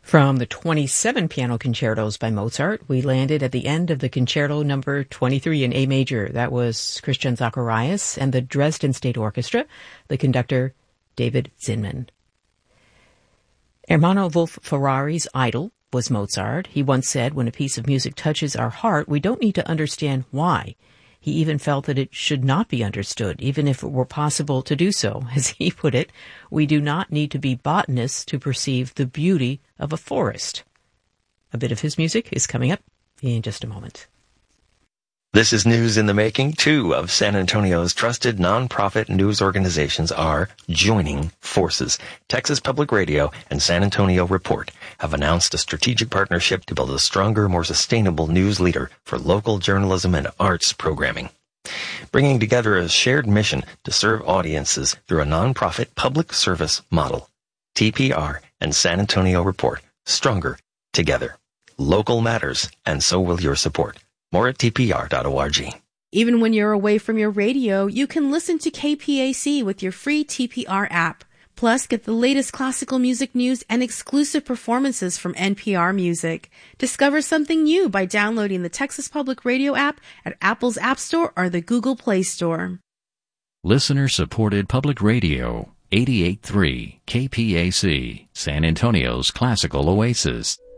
From the 27 piano concertos by Mozart, we landed at the end of the concerto number 23 in A major. That was Christian Zacharias and the Dresden State Orchestra, the conductor David Zinman. Ermanno Wolf Ferrari's idol was Mozart. He once said, when a piece of music touches our heart, we don't need to understand why. He even felt that it should not be understood, even if it were possible to do so. As he put it, we do not need to be botanists to perceive the beauty of a forest. A bit of his music is coming up in just a moment. This is news in the making. 2 of San Antonio's trusted nonprofit news organizations are joining forces. Texas Public Radio and San Antonio Report have announced a strategic partnership to build a stronger, more sustainable news leader for local journalism and arts programming. Bringing together a shared mission to serve audiences through a nonprofit public service model. TPR and San Antonio Report. Stronger together. Local matters, and so will your support. More at tpr.org. Even when you're away from your radio, you can listen to KPAC with your free TPR app. Plus, get the latest classical music news and exclusive performances from NPR Music. Discover something new by downloading the Texas Public Radio app at Apple's App Store or the Google Play Store. Listener-supported public radio, 88.3 KPAC, San Antonio's classical oasis.